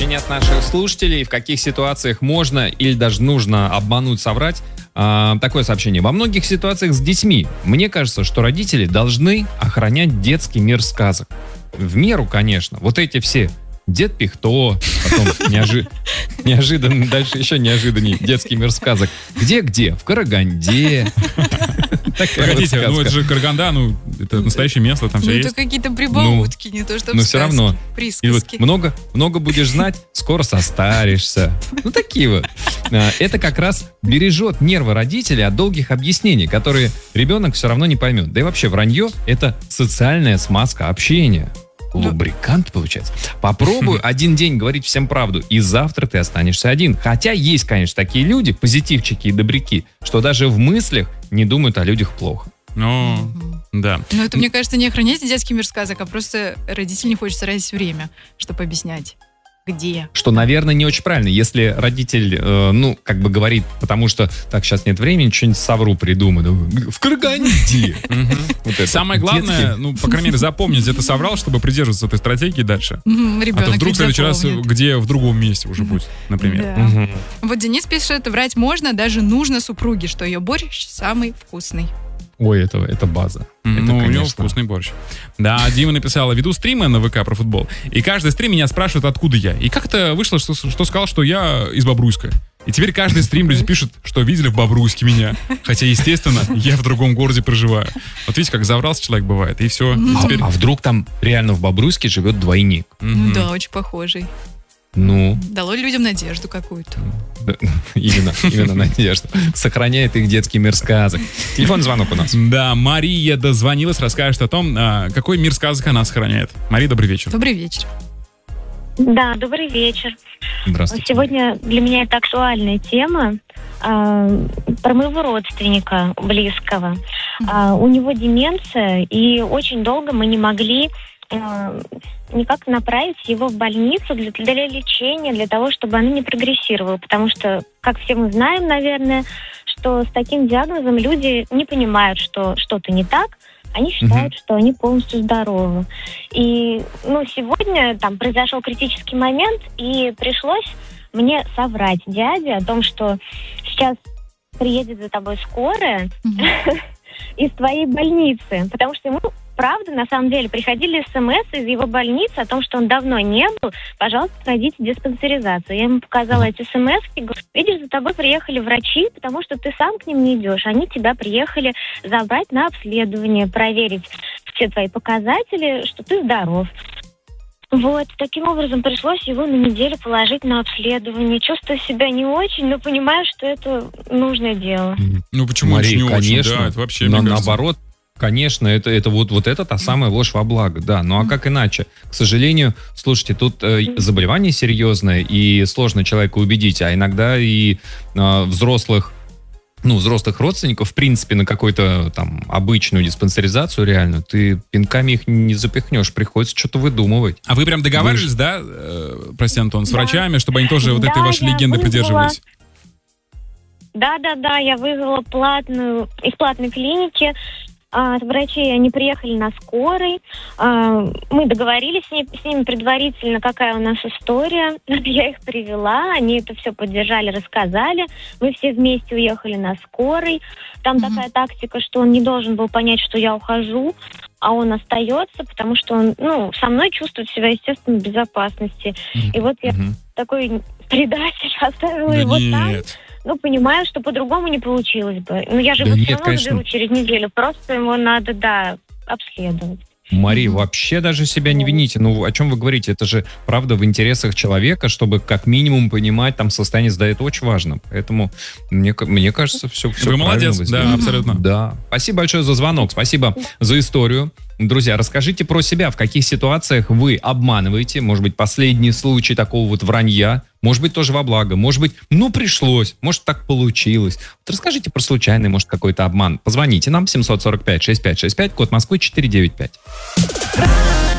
сообщение от наших слушателей. В каких ситуациях можно или даже нужно обмануть, соврать? Такое сообщение. Во многих ситуациях с детьми мне кажется, что родители должны охранять детский мир сказок. В меру, конечно. Вот эти все Дед Пихто, потом неожиданно, дальше еще неожиданнее детский мир сказок. Где? В Караганде. Погодите, это же Караганда, это настоящее место, там все есть. Это какие-то прибаутки, не то что но все равно. Присказки. Много будешь знать, скоро состаришься. Такие вот. Это как раз бережет нервы родителей от долгих объяснений, которые ребенок все равно не поймет. Да и вообще вранье — это социальная смазка общения. Лубрикант, получается. Попробуй один день говорить всем правду, и завтра ты останешься один. Хотя есть, конечно, такие люди, позитивчики и добряки, что даже в мыслях не думают о людях плохо. Да. Но это, мне кажется, не охранять детский мир сказок, а просто родитель не хочет тратить время, чтобы объяснять. Где? Что, наверное, не очень правильно. Если родитель, говорит, потому что, так, сейчас нет времени, что-нибудь совру придумаю. В Караганде. Самое главное, по крайней мере, запомнить, где ты соврал, чтобы придерживаться этой стратегии дальше. А то вдруг в следующий раз, где в другом месте уже будет, например. Вот Денис пишет, врать можно, даже нужно супруге, что ее борщ самый вкусный. Ой, это база. У него вкусный борщ. Да, Дима написала: веду стримы на ВК про футбол, и каждый стрим меня спрашивает, откуда я. И как-то вышло, что сказал, что я из Бобруйска. И теперь каждый стрим люди пишут, что видели в Бобруйске меня. Хотя, естественно, я в другом городе проживаю. Вот видите, как заврался человек бывает, и все. А вдруг там реально в Бобруйске живет двойник? Да, очень похожий. Дало людям надежду какую-то. Именно надежду. Сохраняет их детский мир сказок. Телефонный звонок у нас. Да, Мария дозвонилась, расскажет о том, какой мир сказок она сохраняет. Мария, добрый вечер. Добрый вечер. Да, добрый вечер. Здравствуйте. Сегодня для меня это актуальная тема про моего родственника близкого. У него деменция, и очень долго мы не могли никак направить его в больницу для лечения, для того, чтобы она не прогрессировала. Потому что, как все мы знаем, наверное, что с таким диагнозом люди не понимают, что что-то не так, они считают, что они полностью здоровы. И сегодня там произошел критический момент, и пришлось мне соврать дяде о том, что сейчас приедет за тобой скорая из твоей больницы. Потому что ему, правда, на самом деле, приходили смс из его больницы о том, что он давно не был. Пожалуйста, пройдите диспансеризацию. Я ему показала эти смс и говорю: видишь, за тобой приехали врачи, потому что ты сам к ним не идешь. Они тебя приехали забрать на обследование, проверить все твои показатели, что ты здоров. Вот, таким образом пришлось его на неделю положить на обследование. Чувствую себя не очень, но понимаю, что это нужное дело. Почему, Мария, не конечно, очень? Да, это вообще, наоборот, конечно, это вот это та самая ложь во благо, да. А как иначе? К сожалению, слушайте, тут заболевание серьезное, и сложно человека убедить, а иногда и взрослых родственников, в принципе, на какую-то там обычную диспансеризацию реально, ты пинками их не запихнешь, приходится что-то выдумывать. А вы прям договаривались, да, прости, Антон, с врачами, чтобы они тоже этой вашей легенды придерживались? Да, я вызвала из платной клиники. Врачи, они приехали на скорой. Мы договорились с ними предварительно, какая у нас история. Я их привела, они это все поддержали, рассказали. Мы все вместе уехали на скорой. Там такая тактика, что он не должен был понять, что я ухожу, а он остается, потому что он, со мной чувствует себя, естественно, в безопасности. И вот я такой предатель, оставила его там. Понимаю, что по-другому не получилось бы. Я же его все равно заберу через неделю. Просто ему надо, обследовать. Мария, вообще даже себя не вините. О чем вы говорите? Это же, правда, в интересах человека, чтобы как минимум понимать там состояние здоровья. Это очень важно. Поэтому, мне кажется, все вы молодец, да, абсолютно. Да. Спасибо большое за звонок. Спасибо за историю. Друзья, расскажите про себя. В каких ситуациях вы обманываете? Может быть, последний случай такого вот вранья? Может быть, тоже во благо. Может быть, пришлось. Может, так получилось. Вот расскажите про случайный, может, какой-то обман. Позвоните нам 745-6565, код Москвы 495.